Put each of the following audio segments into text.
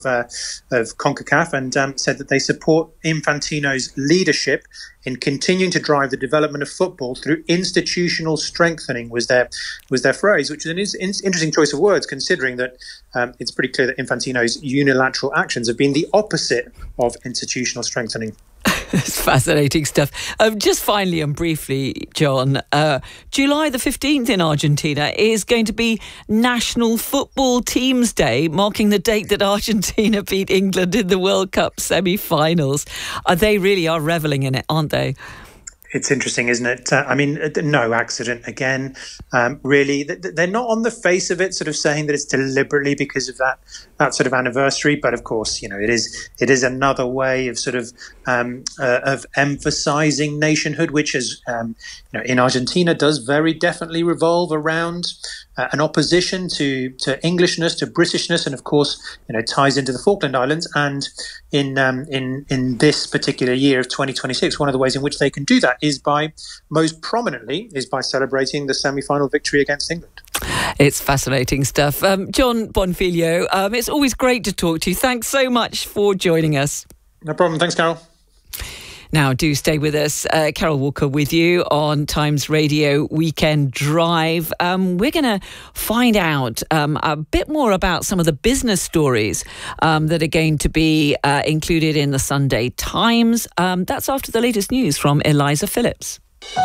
of CONCACAF and said that they support Infantino's leadership in continuing to drive the development of football through institutional strengthening was their phrase, which is an interesting choice of words, considering that it's pretty clear that Infantino's unilateral actions have been the opposite of institutional strengthening. It's fascinating stuff. Just finally and briefly, John, July the 15th in Argentina is going to be National Football Teams Day, marking the date that Argentina beat England in the World Cup semi-finals. They really are revelling in it, aren't they? It's interesting, isn't it? No accident again. Really, they're not on the face of it sort of saying that it's deliberately because of that sort of anniversary. But of course, it is another way of sort of emphasizing nationhood, which is, in Argentina does very definitely revolve around an opposition to Englishness, to Britishness, and of course, ties into the Falkland Islands. And in this particular year of 2026, one of the ways in which they can do that is most prominently by celebrating the semi-final victory against England. It's fascinating stuff. John Bonfiglio, it's always great to talk to you. Thanks so much for joining us. No problem. Thanks, Carol. Now, do stay with us. Carol Walker with you on Times Radio Weekend Drive. We're going to find out a bit more about some of the business stories that are going to be included in the Sunday Times. That's after the latest news from Eliza Phillips.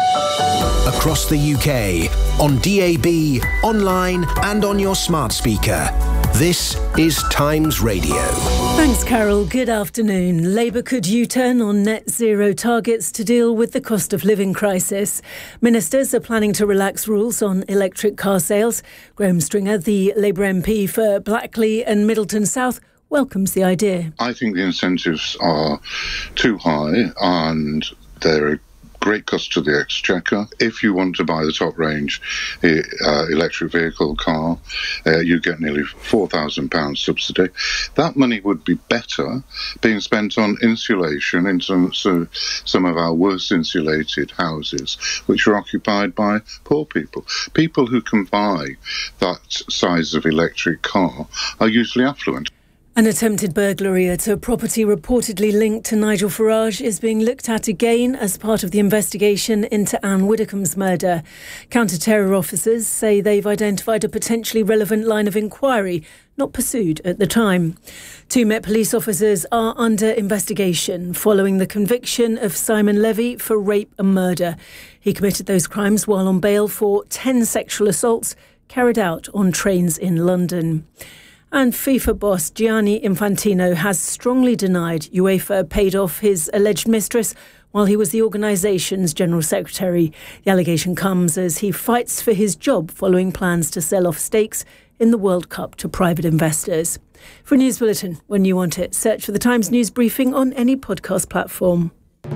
Across the UK, on DAB, online and on your smart speaker. This is Times Radio. Thanks, Carol. Good afternoon. Labour could U-turn on net zero targets to deal with the cost of living crisis. Ministers are planning to relax rules on electric car sales. Graham Stringer, the Labour MP for Blackley and Middleton South, welcomes the idea. I think the incentives are too high and they're a great cost to the exchequer. If you want to buy the top range electric vehicle car, you get nearly £4,000 subsidy. That money would be better being spent on insulation in some of our worst insulated houses, which are occupied by poor people. People who can buy that size of electric car are usually affluent. An attempted burglary at a property reportedly linked to Nigel Farage is being looked at again as part of the investigation into Anne Widdecombe's murder. Counter-terror officers say they've identified a potentially relevant line of inquiry, not pursued at the time. 2 Met Police officers are under investigation following the conviction of Simon Levy for rape and murder. He committed those crimes while on bail for 10 sexual assaults carried out on trains in London. And FIFA boss Gianni Infantino has strongly denied UEFA paid off his alleged mistress while he was the organisation's general secretary. The allegation comes as he fights for his job following plans to sell off stakes in the World Cup to private investors. For a news bulletin, when you want it, search for the Times News Briefing on any podcast platform.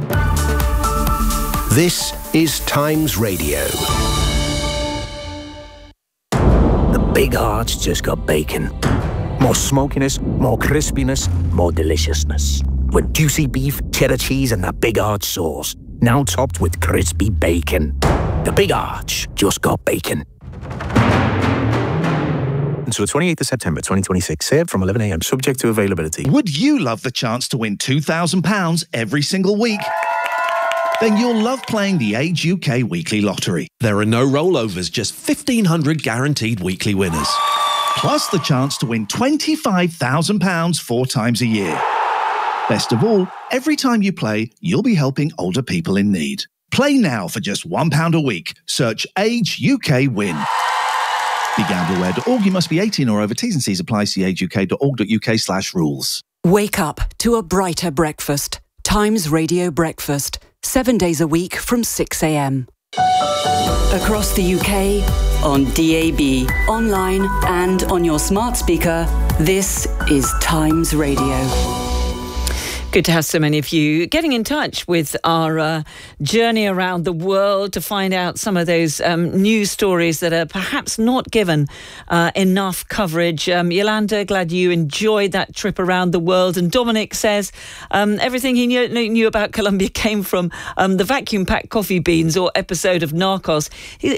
This is Times Radio. The Big Arch just got bacon. More smokiness, more crispiness, more deliciousness. With juicy beef, cheddar cheese and that Big Arch sauce. Now topped with crispy bacon. The Big Arch just got bacon. Until the 28th of September 2026, served from 11 a.m, subject to availability. Would you love the chance to win £2,000 every single week? Then you'll love playing the Age UK Weekly Lottery. There are no rollovers, just 1,500 guaranteed weekly winners. Plus the chance to win £25,000 4 times a year. Best of all, every time you play, you'll be helping older people in need. Play now for just £1 a week. Search Age UK Win. BeGambleAware.org. You must be 18 or over. T's and C's apply. See ageuk.org.uk/rules. Wake up to a brighter breakfast. Times Radio Breakfast. 7 days a week from 6 a.m. Across the UK, on DAB, online and on your smart speaker, this is Times Radio. Good to have so many of you getting in touch with our journey around the world to find out some of those news stories that are perhaps not given enough coverage. Yolanda, glad you enjoyed that trip around the world. And Dominic says everything he knew about Colombia came from the vacuum-packed coffee beans or episode of Narcos.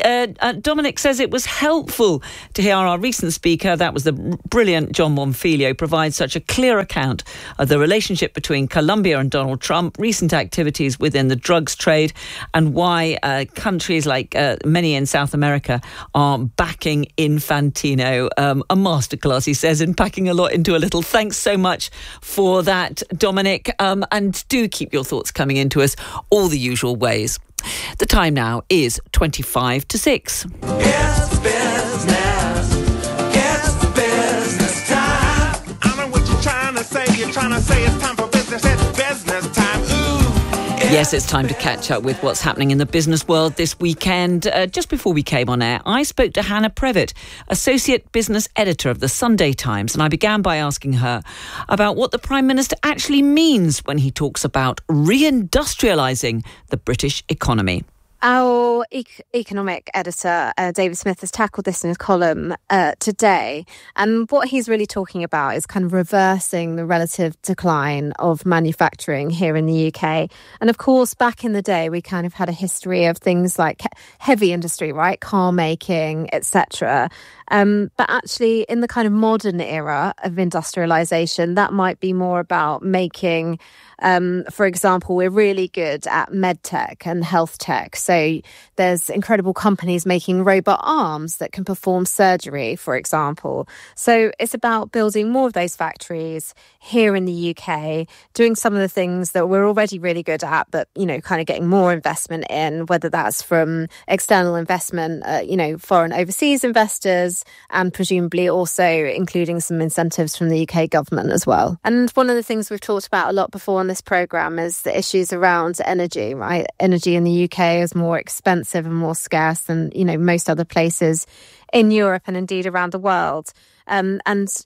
Dominic says it was helpful to hear our recent speaker, that was the brilliant John Monfilio, provide such a clear account of the relationship between Colombia and Donald Trump, recent activities within the drugs trade, and why countries like many in South America are backing Infantino. A masterclass, he says, in packing a lot into a little. Thanks so much for that, Dominic. And do keep your thoughts coming into us all the usual ways. The time now is 25 to 6. It's business. It's business time. I know what you're trying to say. You're trying to say it's time for business. It's business time. Ooh. Yes, it's time to catch up with what's happening in the business world this weekend. Just before we came on air, I spoke to Hannah Previtt, Associate Business Editor of the Sunday Times, and I began by asking her about what the Prime Minister actually means when he talks about reindustrialising the British economy. Our economic editor, David Smith, has tackled this in his column today. And what he's really talking about is kind of reversing the relative decline of manufacturing here in the UK. And of course, back in the day, we kind of had a history of things like heavy industry, right? Car making, etc. But actually, in the kind of modern era of industrialisation, that might be more about making, for example, we're really good at medtech and health tech. So there's incredible companies making robot arms that can perform surgery, for example. So it's about building more of those factories here in the UK, doing some of the things that we're already really good at, but, you know, kind of getting more investment in, whether that's from external investment, foreign overseas investors, and presumably also including some incentives from the UK government as well. And one of the things we've talked about a lot before on this programme is the issues around energy, right? Energy in the UK is more expensive and more scarce than, most other places in Europe and indeed around the world. And,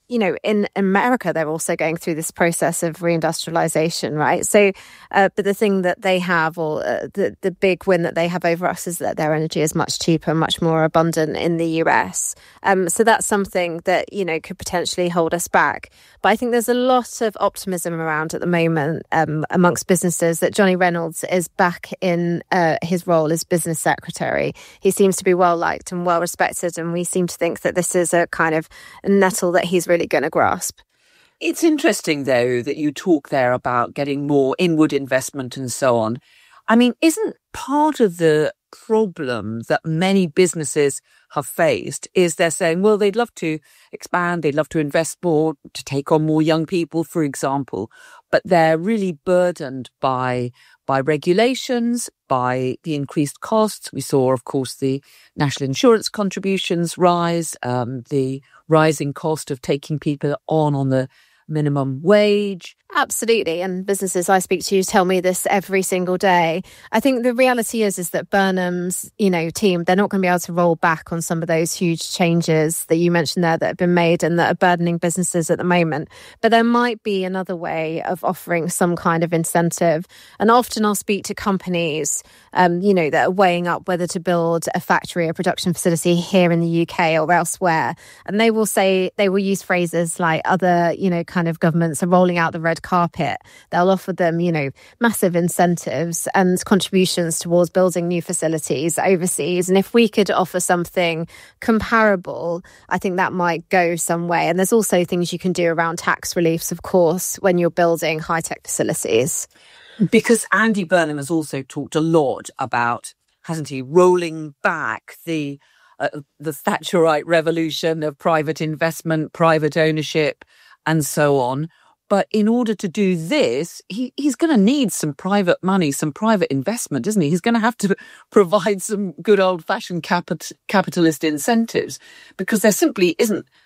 in America, they're also going through this process of reindustrialization, right? So, but the thing that they have, or the big win that they have over us, is that their energy is much cheaper, much more abundant in the US. So that's something that, could potentially hold us back. But I think there's a lot of optimism around at the moment amongst businesses that Johnny Reynolds is back in his role as business secretary. He seems to be well liked and well respected, and we seem to think that this is a kind of nettle that he's really going to grasp. It's interesting, though, that you talk there about getting more inward investment and so on. I mean, isn't part of the problem that many businesses have faced is they're saying, well, they'd love to expand, they'd love to invest more, to take on more young people, for example, but they're really burdened by regulations, by the increased costs. We saw, of course, the national insurance contributions rise, the rising cost of taking people on the minimum wage. Absolutely. And businesses I speak to tell me this every single day. I think the reality is that Burnham's, team, they're not going to be able to roll back on some of those huge changes that you mentioned there that have been made and that are burdening businesses at the moment. But there might be another way of offering some kind of incentive. And often I'll speak to companies, that are weighing up whether to build a factory or production facility here in the UK or elsewhere. And they will use phrases like other, kind of governments are rolling out the red carpet. They'll offer them, massive incentives and contributions towards building new facilities overseas. And if we could offer something comparable, I think that might go some way. And there's also things you can do around tax reliefs, of course, when you're building high-tech facilities. Because Andy Burnham has also talked a lot about, hasn't he, rolling back the Thatcherite revolution of private investment, private ownership, and so on. But in order to do this, he's going to need some private money, some private investment, isn't he? He's going to have to provide some good old-fashioned capitalist incentives, because there simply isn't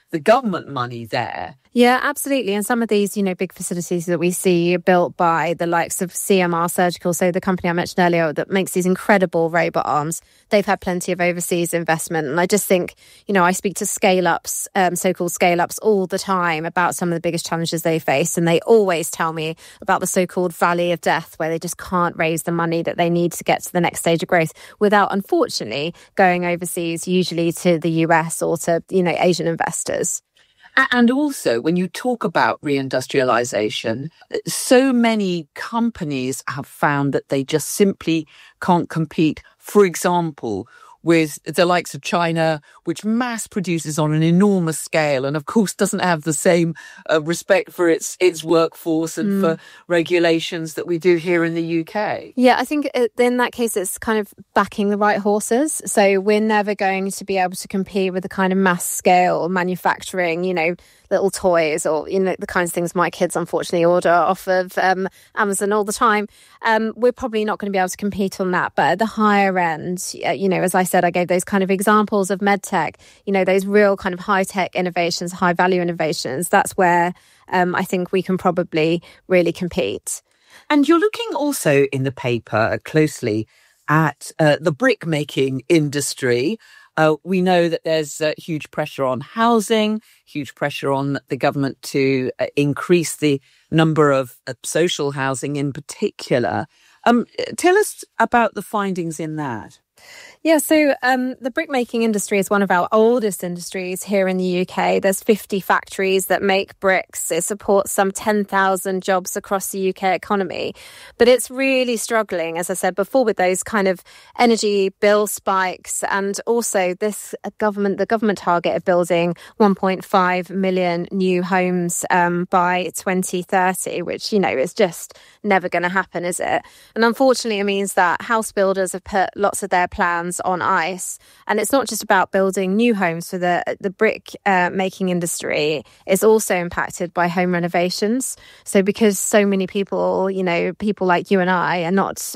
the government money there. Yeah, absolutely. And some of these, big facilities that we see built by the likes of CMR Surgical, so the company I mentioned earlier that makes these incredible robot arms, they've had plenty of overseas investment. And I just think, I speak to scale-ups, so-called scale-ups all the time about some of the biggest challenges they face. And they always tell me about the so-called valley of death, where they just can't raise the money that they need to get to the next stage of growth without, unfortunately, going overseas, usually to the US or to, Asian investors. And also, when you talk about reindustrialization, so many companies have found that they just simply can't compete, for example, with the likes of China, which mass produces on an enormous scale and, of course, doesn't have the same respect for its workforce and for regulations that we do here in the UK. Yeah, I think in that case, it's kind of backing the right horses. So we're never going to be able to compete with the kind of mass scale manufacturing, little toys or, the kinds of things my kids unfortunately order off of Amazon all the time. We're probably not going to be able to compete on that. But at the higher end, as I said, I gave those kind of examples of medtech, those real kind of high-tech innovations, high-value innovations. That's where I think we can probably really compete. And you're looking also in the paper closely at the brick-making industry. We know that there's huge pressure on housing, huge pressure on the government to increase the number of social housing in particular. Tell us about the findings in that. Yeah, so the brickmaking industry is one of our oldest industries here in the UK. There's 50 factories that make bricks. It supports some 10,000 jobs across the UK economy. But it's really struggling, as I said before, with those kind of energy bill spikes and also the government target of building 1.5 million new homes by 2030, which, is just never going to happen, is it? And unfortunately, it means that house builders have put lots of their plans on ice. And it's not just about building new homes for the brick making industry. It's also impacted by home renovations. So because so many people, people like you and I are not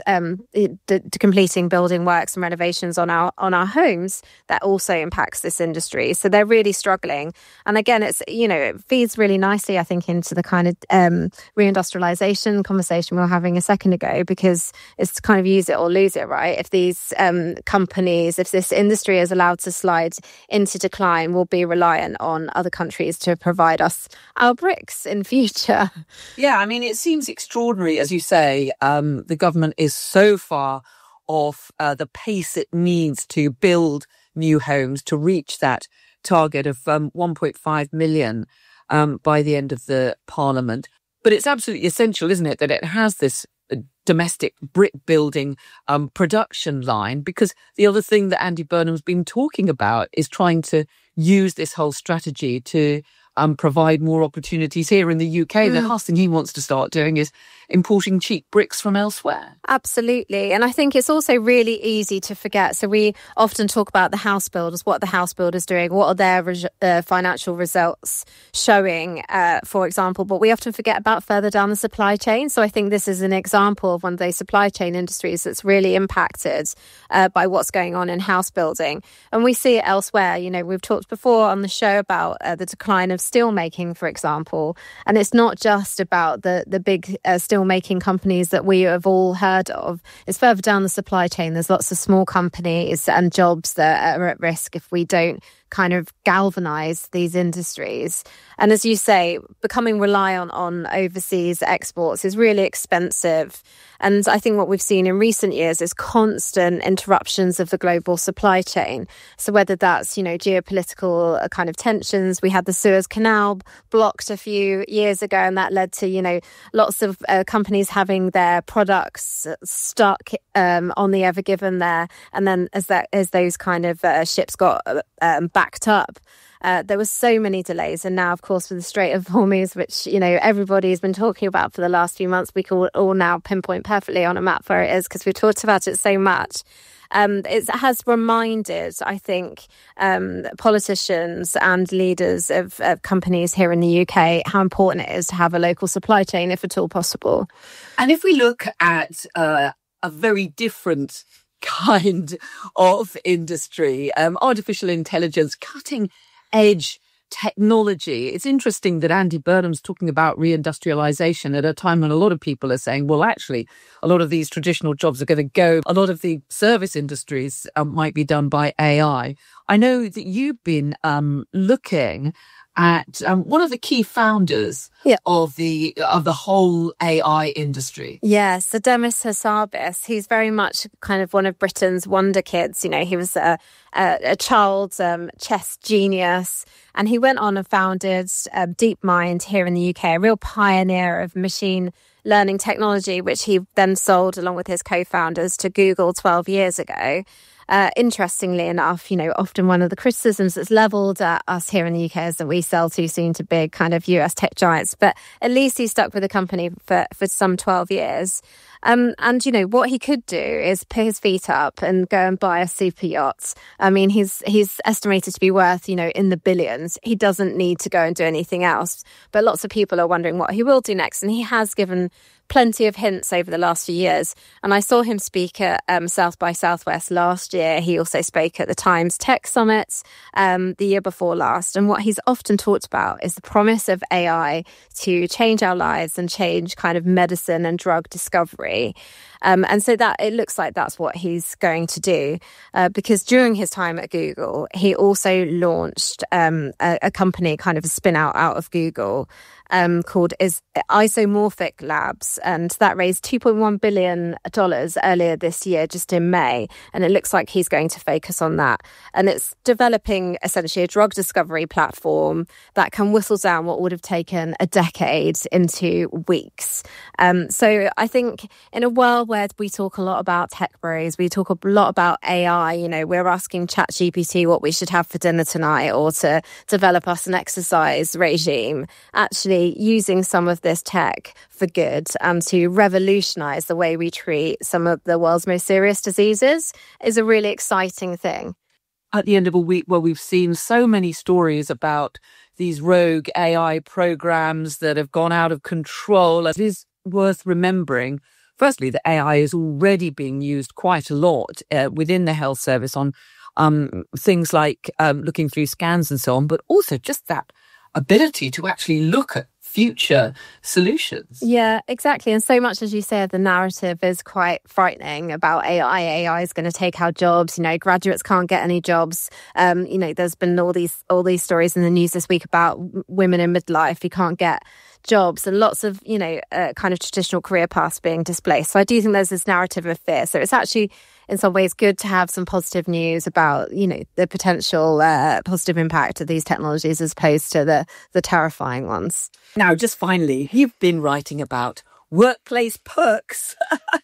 completing building works and renovations on our homes, that also impacts this industry. So they're really struggling. And again, it feeds really nicely, I think, into the kind of reindustrialization conversation we were having a second ago, because it's kind of use it or lose it, right? If these companies, if this industry is allowed to slide into decline, we'll be reliant on other countries to provide us our bricks in future. Yeah, I mean, it seems extraordinary, as you say. The government is so far off the pace it needs to build new homes to reach that target of 1.5 million by the end of the Parliament. But it's absolutely essential, isn't it, that it has this domestic brick building production line, because the other thing that Andy Burnham's been talking about is trying to use this whole strategy to provide more opportunities here in the UK. The last thing he wants to start doing is importing cheap bricks from elsewhere. Absolutely. And I think it's also really easy to forget. So we often talk about the house builders, what the house builders doing, what are their financial results showing, for example. But we often forget about further down the supply chain. So I think this is an example of one of those supply chain industries that's really impacted by what's going on in house building. And we see it elsewhere. We've talked before on the show about the decline of steel making, for example. And it's not just about the big steel making companies that we have all heard of. It's further down the supply chain. There's lots of small companies and jobs that are at risk if we don't kind of galvanize these industries. And as you say, becoming reliant on overseas exports is really expensive. And I think what we've seen in recent years is constant interruptions of the global supply chain. So whether that's, geopolitical kind of tensions, we had the Suez Canal blocked a few years ago, and that led to, lots of companies having their products stuck on the Ever Given there. And then as those kind of ships got backed up, there were so many delays. And now, of course, with the Strait of Hormuz, which, everybody's been talking about for the last few months, we can all now pinpoint perfectly on a map where it is because we've talked about it so much. It has reminded, I think, politicians and leaders of companies here in the UK how important it is to have a local supply chain, if at all possible. And if we look at a very different kind of industry, artificial intelligence, cutting edge technology. It's interesting that Andy Burnham's talking about reindustrialization at a time when a lot of people are saying, well, actually, a lot of these traditional jobs are going to go. A lot of the service industries might be done by AI. I know that you've been looking at one of the key founders of the whole AI industry. Yes, so Demis Hassabis, he's very much kind of one of Britain's wonder kids. You know, he was a child chess genius, and he went on and founded DeepMind here in the UK, a real pioneer of machine learning technology, which he then sold along with his co-founders to Google 12 years ago. Interestingly enough, you know, often one of the criticisms that's levelled at us here in the UK is that we sell too soon to big kind of US tech giants. But at least he stuck with the company for some 12 years. And, you know, what he could do is put his feet up and go and buy a super yacht. I mean, he's estimated to be worth, you know, in the billions. He doesn't need to go and do anything else. But lots of people are wondering what he will do next. And he has given plenty of hints over the last few years. And I saw him speak at South by Southwest last year. He also spoke at the Times Tech Summit the year before last. And what he's often talked about is the promise of AI to change our lives and change kind of medicine and drug discovery. And so that it looks like that's what he's going to do, because during his time at Google, he also launched a company, kind of a spin out of Google, called Isomorphic Labs, and that raised $2.1 billion earlier this year, just in May. And it looks like he's going to focus on that. And it's developing essentially a drug discovery platform that can whistle down what would have taken a decade into weeks. So I think in a world where we talk a lot about tech bros, we talk a lot about AI, you know, we're asking ChatGPT what we should have for dinner tonight or to develop us an exercise regime. Actually using some of this tech for good and to revolutionize the way we treat some of the world's most serious diseases is a really exciting thing. At the end of a week where we've seen so many stories about these rogue AI programs that have gone out of control, it is worth remembering, firstly, that AI is already being used quite a lot within the health service on things like looking through scans and so on, but also just that ability to actually look at future solutions. Yeah, exactly. And so much, as you said, the narrative is quite frightening about AI. AI is going to take our jobs. You know, graduates can't get any jobs. You know, there's been all these stories in the news this week about women in midlife who can't get jobs and lots of, you know, kind of traditional career paths being displaced. So I do think there's this narrative of fear. So it's actually in some ways good to have some positive news about, you know, the potential positive impact of these technologies as opposed to the terrifying ones. Now, just finally, you've been writing about workplace perks.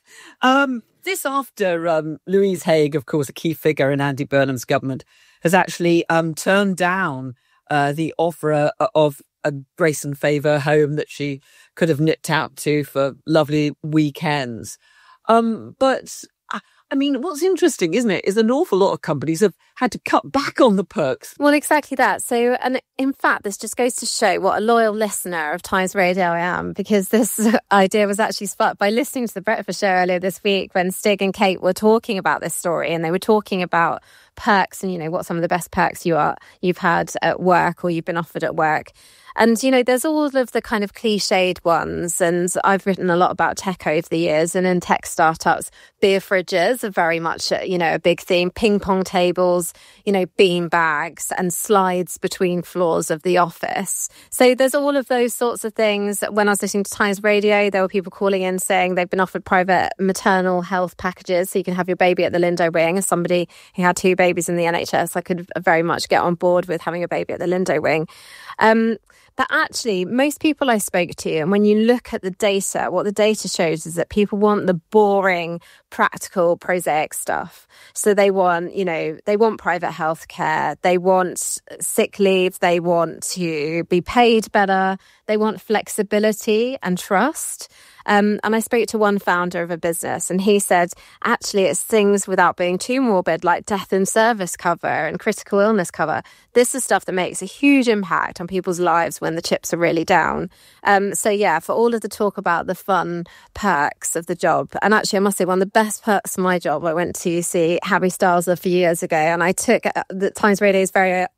This after Louise Haigh, of course, a key figure in Andy Burnham's government, has actually turned down the offer of a grace and favour home that she could have nipped out to for lovely weekends. But I mean, what's interesting, isn't it, is an awful lot of companies have had to cut back on the perks. Well, exactly that. So, and in fact, this just goes to show what a loyal listener of Times Radio I am, because this idea was actually sparked by listening to The Breakfast Show earlier this week when Stig and Kate were talking about this story, and they were talking about perks and, you know, what some of the best perks you've had at work or you've been offered at work. And, you know, there's all of the kind of cliched ones. And I've written a lot about tech over the years. And in tech startups, beer fridges are very much, you know, a big theme. Ping pong tables, you know, bean bags and slides between floors of the office. So there's all of those sorts of things. When I was listening to Times Radio, there were people calling in saying they've been offered private maternal health packages. So you can have your baby at the Lindo Wing. As somebody who had 2 babies in the NHS, I could very much get on board with having a baby at the Lindo Wing. But actually, most people I spoke to, and when you look at the data, what the data shows is that people want the boring, practical, prosaic stuff. So they want, you know, they want private healthcare, they want sick leave, they want to be paid better, they want flexibility and trust. And I spoke to one founder of a business, and he said, actually, it's things without being too morbid, like death in service cover and critical illness cover. This is stuff that makes a huge impact on people's lives when the chips are really down. So, yeah, for all of the talk about the fun perks of the job, and actually, I must say, one of the best perks of my job, I went to see Harry Styles a few years ago, and I took the Times Radio's very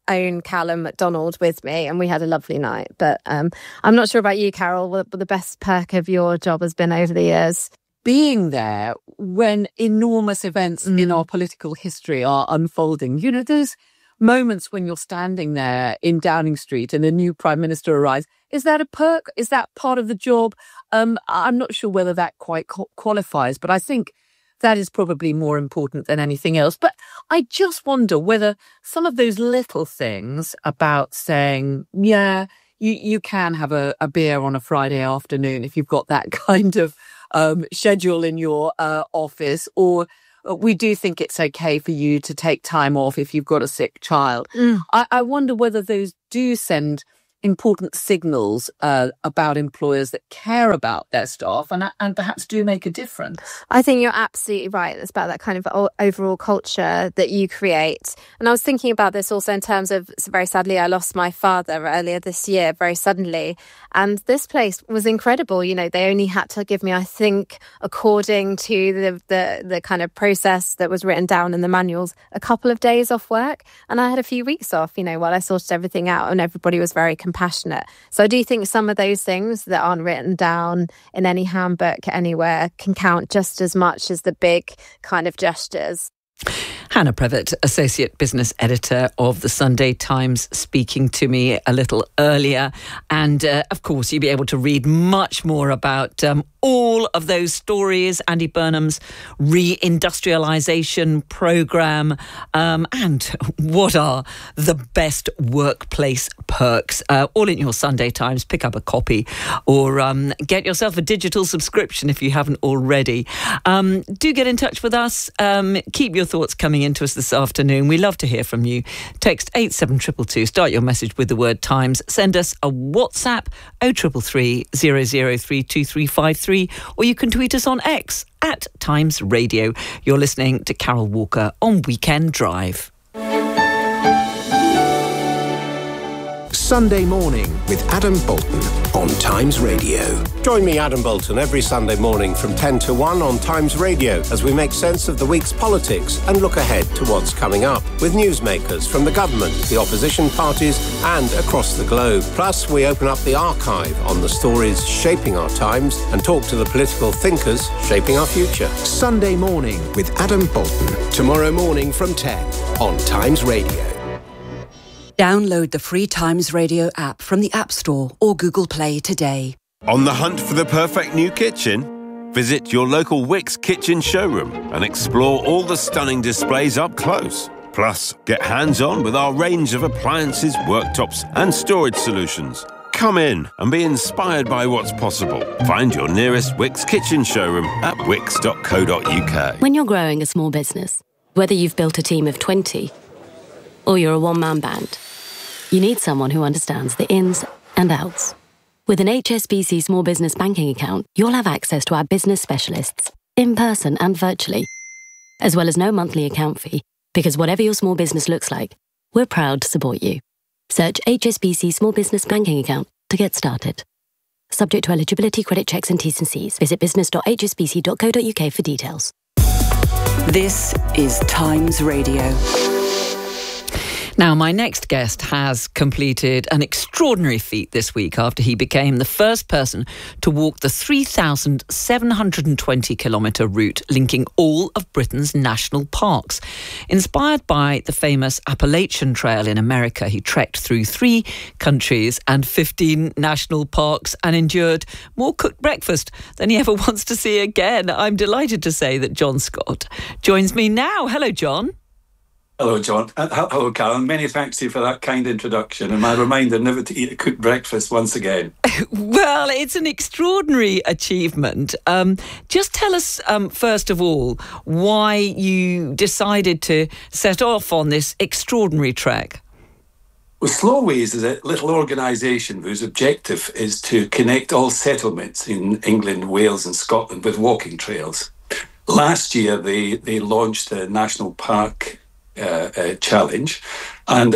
own Callum McDonald with me, and we had a lovely night. But I'm not sure about you, Carol, what the best perk of your job has been over the years. Being there when enormous events in our political history are unfolding. You know, those moments when you're standing there in Downing Street and a new Prime Minister arrives. Is that a perk? Is that part of the job? I'm not sure whether that quite qualifies, but I think that is probably more important than anything else. But I just wonder whether some of those little things about saying, yeah, you can have a beer on a Friday afternoon if you've got that kind of schedule in your office, or we do think it's okay for you to take time off if you've got a sick child. I wonder whether those do send important signals about employers that care about their staff and perhaps do make a difference. I think you're absolutely right. It's about that kind of overall culture that you create. And I was thinking about this also in terms of, very sadly, I lost my father earlier this year, very suddenly. And this place was incredible. You know, they only had to give me, I think, according to the kind of process that was written down in the manuals, a couple of days off work. And I had a few weeks off, you know, while I sorted everything out, and everybody was very compassionate. So I do think some of those things that aren't written down in any handbook anywhere can count just as much as the big kind of gestures. Hannah Previtt, Associate Business Editor of the Sunday Times, speaking to me a little earlier. And of course, you'll be able to read much more about all of those stories, Andy Burnham's reindustrialisation programme, and what are the best workplace perks. All in your Sunday Times. Pick up a copy or get yourself a digital subscription if you haven't already. Do get in touch with us. Keep your thoughts coming into us this afternoon. We love to hear from you. Text 87222. Start your message with the word Times. Send us a WhatsApp 0333 003 2353, or you can tweet us on X at Times Radio. You're listening to Carol Walker on Weekend Drive. Sunday Morning with Adam Bolton on Times Radio. Join me, Adam Bolton, every Sunday morning from 10 to 1 on Times Radio as we make sense of the week's politics and look ahead to what's coming up with newsmakers from the government, the opposition parties and across the globe. Plus, we open up the archive on the stories shaping our times and talk to the political thinkers shaping our future. Sunday Morning with Adam Bolton. Tomorrow morning from 10 on Times Radio. Download the free Times Radio app from the App Store or Google Play today. On the hunt for the perfect new kitchen? Visit your local Wickes kitchen showroom and explore all the stunning displays up close. Plus, get hands-on with our range of appliances, worktops and storage solutions. Come in and be inspired by what's possible. Find your nearest Wickes kitchen showroom at wickes.co.uk. When you're growing a small business, whether you've built a team of 20 or you're a one-man band, you need someone who understands the ins and outs. With an HSBC Small Business Banking account, you'll have access to our business specialists, in person and virtually, as well as no monthly account fee, because whatever your small business looks like, we're proud to support you. Search HSBC Small Business Banking account to get started. Subject to eligibility, credit checks and T's and C's. Visit business.hsbc.co.uk for details. This is Times Radio. Now, my next guest has completed an extraordinary feat this week after he became the first person to walk the 3,720-kilometre route linking all of Britain's national parks. Inspired by the famous Appalachian Trail in America, he trekked through 3 countries and 15 national parks and endured more cooked breakfast than he ever wants to see again. I'm delighted to say that John Scott joins me now. Hello, John. Hello, John. Hello, Karen. Many thanks to you for that kind introduction and my reminder never to eat a cooked breakfast once again. Well, it's an extraordinary achievement. Just tell us, first of all, why you decided to set off on this extraordinary trek. Well, Slowways is a little organisation whose objective is to connect all settlements in England, Wales and Scotland with walking trails. Last year, they launched the National Park challenge, and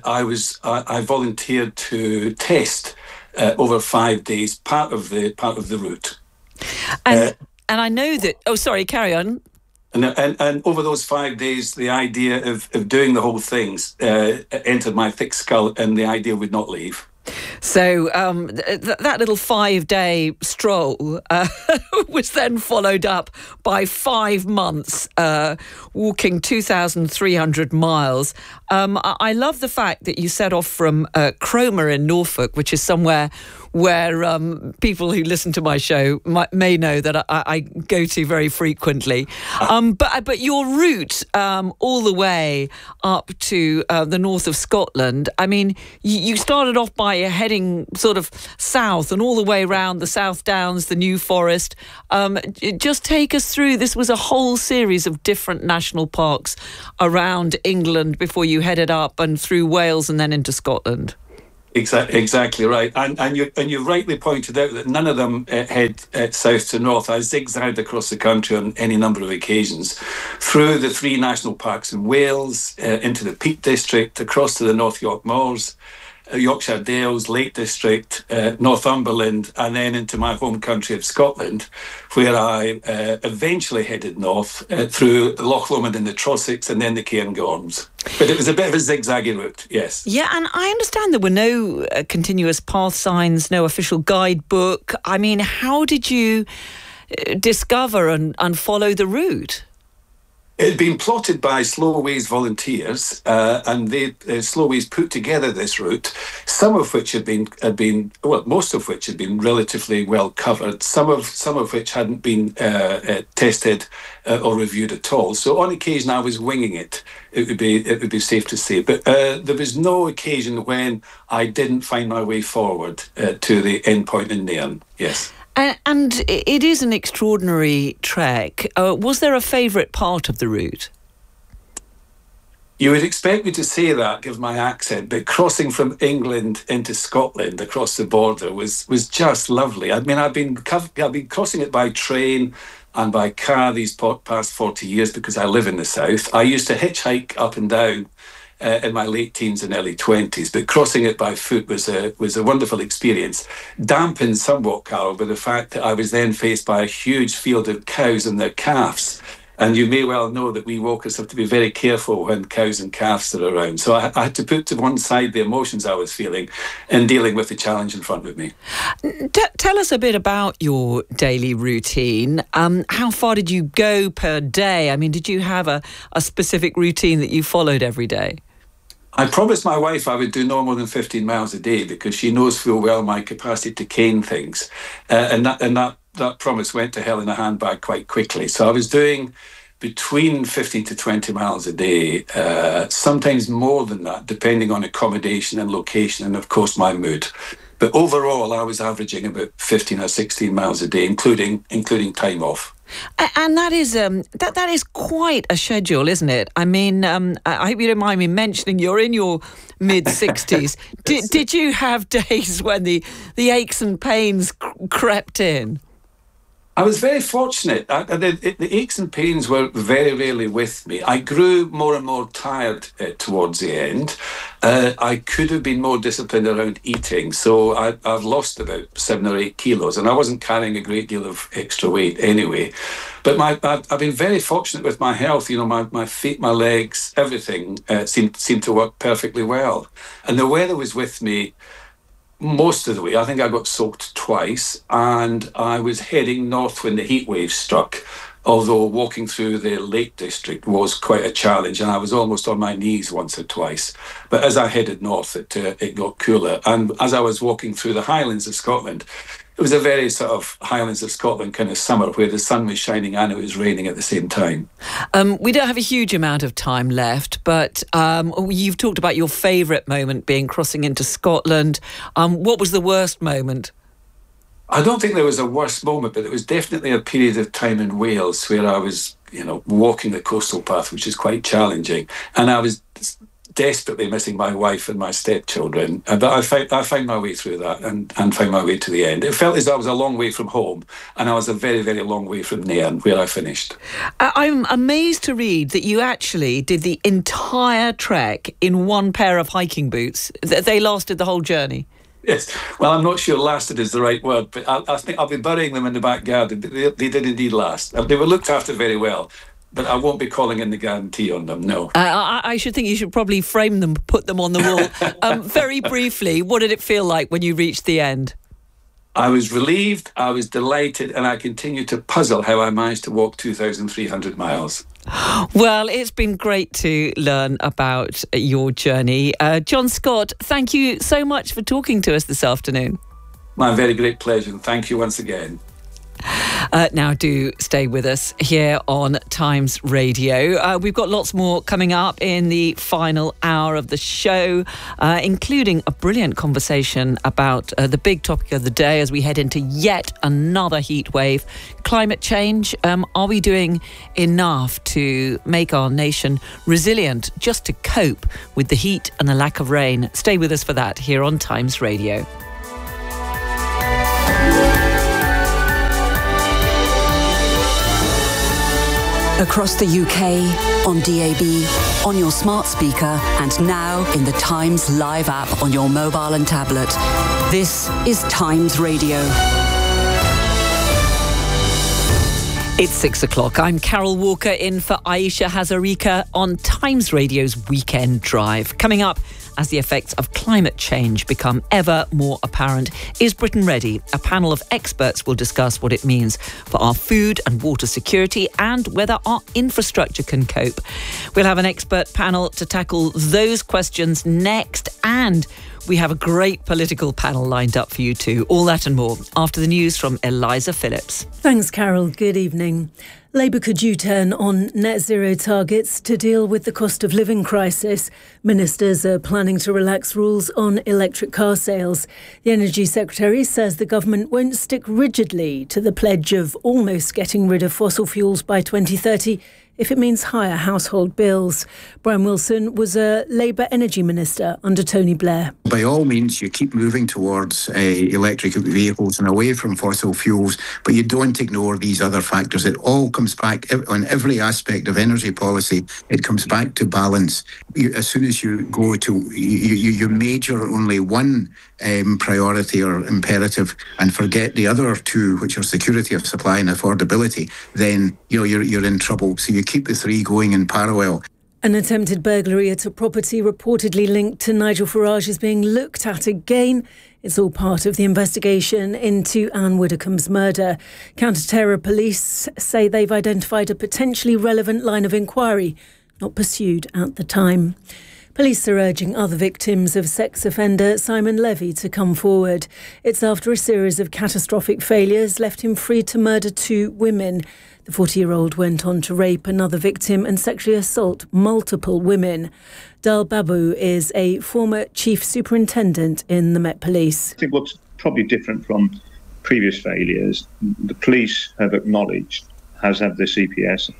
I volunteered to test over 5 days part of the route. And I know that. Oh, sorry, carry on. And over those 5 days, the idea of doing the whole things entered my thick skull, and the idea would not leave. So that little 5-day stroll was then followed up by 5 months walking 2,300 miles. I love the fact that you set off from Cromer in Norfolk, which is somewhere where people who listen to my show may know that I go to very frequently. But your route all the way up to the north of Scotland, I mean, you started off by heading sort of south and all the way around the South Downs, the New Forest. Just take us through. This was a whole series of different national parks around England before you headed up and through Wales and then into Scotland. Exactly right, and you rightly pointed out that none of them head south to north. I zigzagged across the country on any number of occasions, through the 3 national parks in Wales, into the Peak District, across to the North York Moors, Yorkshire Dales, Lake District, Northumberland, and then into my home country of Scotland, where I eventually headed north through Loch Lomond and the Trossachs and then the Cairngorms. But it was a bit of a zigzaggy route, yes. Yeah, and I understand there were no continuous path signs, no official guidebook. I mean, how did you discover and follow the route? It had been plotted by Sloways volunteers, and Sloways put together this route, some of which most of which had been relatively well covered, some of which hadn't been tested or reviewed at all. So on occasion I was winging it. It would be safe to say, but there was no occasion when I didn't find my way forward to the end point in Nairn. Yes. And it is an extraordinary trek. Was there a favourite part of the route? You would expect me to say that, given my accent, but crossing from England into Scotland across the border was just lovely. I mean, I've been crossing it by train and by car these past 40 years because I live in the south. I used to hitchhike up and down in my late teens and early 20s, but crossing it by foot was a wonderful experience, dampened somewhat, Carol, by the fact that I was then faced by a huge field of cows and their calves. And you may well know that we walkers have to be very careful when cows and calves are around. So I had to put to one side the emotions I was feeling in dealing with the challenge in front of me. Tell us a bit about your daily routine. How far did you go per day? I mean, did you have a specific routine that you followed every day? I promised my wife I would do no more than 15 miles a day because she knows full well my capacity to cane things. And that promise went to hell in a handbag quite quickly. So I was doing between 15 to 20 miles a day, sometimes more than that, depending on accommodation and location and, of course, my mood. But overall, I was averaging about 15 or 16 miles a day, including time off. And that is quite a schedule, isn't it? I mean, I hope you don't mind me mentioning you're in your mid-60s. Did you have days when the aches and pains crept in? I was very fortunate. The aches and pains were very rarely with me. I grew more and more tired towards the end. I could have been more disciplined around eating, so I've lost about 7 or 8 kilos, and I wasn't carrying a great deal of extra weight anyway. But I've been very fortunate with my health. You know, my feet, my legs, everything seemed to work perfectly well. And the weather was with me most of the way. I think I got soaked twice, and I was heading north when the heat wave struck, although walking through the Lake District was quite a challenge, and I was almost on my knees once or twice. But as I headed north, it got cooler. And as I was walking through the Highlands of Scotland, it was a very sort of Highlands of Scotland kind of summer where the sun was shining and it was raining at the same time. We don't have a huge amount of time left, but you've talked about your favourite moment being crossing into Scotland. What was the worst moment? I don't think there was a worst moment, but it was definitely a period of time in Wales where I was, walking the coastal path, which is quite challenging. And I was desperately missing my wife and my stepchildren. But I found my way through that and found my way to the end. It felt as though I was a long way from home, and I was a very, very long way from Nairn, where I finished. I'm amazed to read that you actually did the entire trek in one pair of hiking boots. They lasted the whole journey. Yes. Well, I'm not sure lasted is the right word, but I think I'll be burying them in the back garden. They did indeed last. They were looked after very well. but I won't be calling in the guarantee on them, no. I should think you should probably frame them, put them on the wall. Very briefly, what did it feel like when you reached the end? I was relieved, I was delighted, and I continue to puzzle how I managed to walk 2,300 miles. Well, it's been great to learn about your journey. John Scott, thank you so much for talking to us this afternoon. My very great pleasure, and thank you once again. Now do stay with us here on Times Radio. We've got lots more coming up in the final hour of the show, including a brilliant conversation about the big topic of the day as we head into yet another heat wave. Climate change. Are we doing enough to make our nation resilient just to cope with the heat and the lack of rain? Stay with us for that here on Times Radio. Across the UK, on DAB, on your smart speaker, and now in the Times Live app on your mobile and tablet. This is Times Radio. It's 6 o'clock. I'm Carol Walker in for Aisha Hazarika on Times Radio's Weekend Drive. Coming up, as the effects of climate change become ever more apparent, is Britain ready? A panel of experts will discuss what it means for our food and water security and whether our infrastructure can cope. We'll have an expert panel to tackle those questions next, and we have a great political panel lined up for you too. All that and more after the news from Eliza Phillips. Thanks, Carol. Good evening. Labour could U-turn on net zero targets to deal with the cost of living crisis. Ministers are planning to relax rules on electric car sales. The Energy Secretary says the government won't stick rigidly to the pledge of almost getting rid of fossil fuels by 2030 if it means higher household bills. Brian Wilson was a Labour Energy Minister under Tony Blair. By all means, you keep moving towards electric vehicles and away from fossil fuels, but you don't ignore these other factors. It all comes back on every aspect of energy policy. It comes back to balance. As soon as you go to, you major only one priority or imperative and forget the other two, which are security of supply and affordability, then you're in trouble. So you keep the three going in parallel. An attempted burglary at a property reportedly linked to Nigel Farage is being looked at again. It's all part of the investigation into Anne Widdecombe's murder. Counter-terror police say they've identified a potentially relevant line of inquiry, not pursued at the time. Police are urging other victims of sex offender Simon Levy to come forward. It's after a series of catastrophic failures left him free to murder 2 women. The 40-year-old went on to rape another victim and sexually assault multiple women. Dal Babu is a former chief superintendent in the Met Police. I think what's probably different from previous failures, the police have acknowledged, as have the CPS,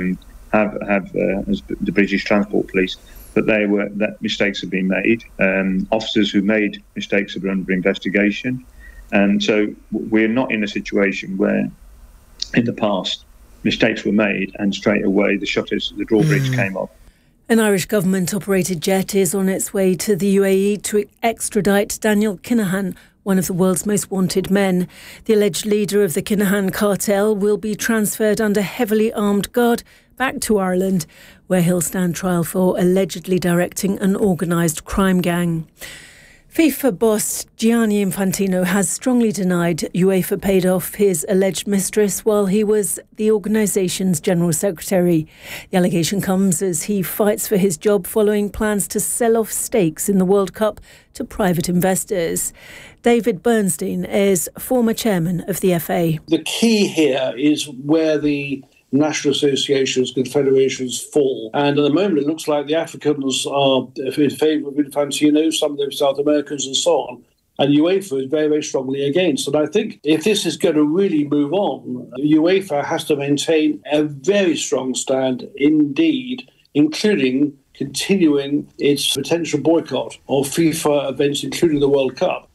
have the British Transport Police, that mistakes have been made. Officers who made mistakes are under investigation. And so we're not in a situation where, in the past, mistakes were made and straight away the drawbridge came off. An Irish government-operated jet is on its way to the UAE to extradite Daniel Kinahan, one of the world's most wanted men. The alleged leader of the Kinahan cartel will be transferred under heavily armed guard back to Ireland, where he'll stand trial for allegedly directing an organised crime gang. FIFA boss Gianni Infantino has strongly denied UEFA paid off his alleged mistress while he was the organisation's general secretary. The allegation comes as he fights for his job following plans to sell off stakes in the World Cup to private investors. David Bernstein is former chairman of the FA. The key here is where the national associations, confederations fall. And at the moment, it looks like the Africans are in favour of Infantino, some of the South Americans and so on. And UEFA is very, very strongly against. And I think if this is going to really move on, UEFA has to maintain a very strong stand indeed, including continuing its potential boycott of FIFA events, including the World Cup,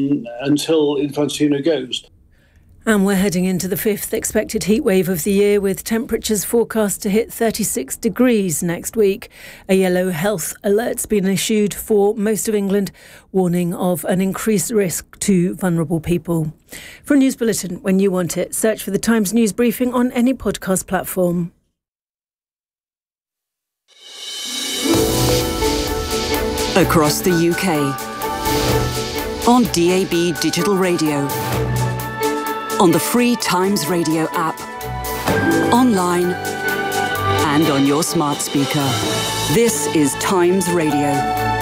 until Infantino goes. And we're heading into the 5th expected heatwave of the year, with temperatures forecast to hit 36 degrees next week. A yellow health alert's been issued for most of England, warning of an increased risk to vulnerable people. For a news bulletin when you want it, search for the Times News Briefing on any podcast platform. Across the UK. On DAB Digital Radio. On the free Times Radio app. Online. And on your smart speaker. This is Times Radio.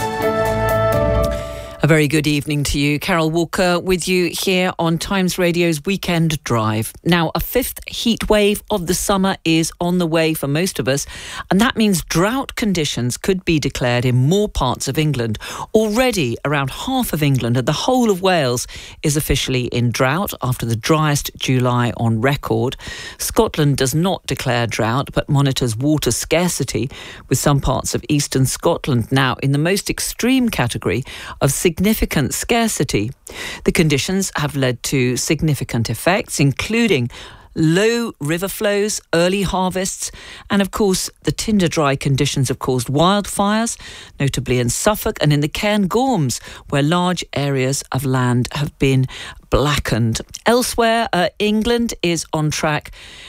A very good evening to you. Carol Walker with you here on Times Radio's Weekend Drive. Now, a fifth heat wave of the summer is on the way for most of us, and that means drought conditions could be declared in more parts of England. Already, around half of England and the whole of Wales is officially in drought after the driest July on record. Scotland does not declare drought, but monitors water scarcity, with some parts of eastern Scotland now in the most extreme category of significant scarcity. The conditions have led to significant effects, including low river flows, early harvests, and of course the tinder dry conditions have caused wildfires, notably in Suffolk and in the Cairngorms, where large areas of land have been blackened. Elsewhere, England is on track